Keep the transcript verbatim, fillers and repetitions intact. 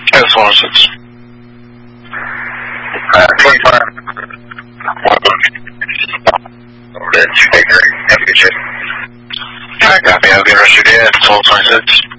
That's one six. Uh, twenty-five. Over there, two eight three. Have a good shift. Alright, copy. Have a good rest of your day. That's all twenty-six.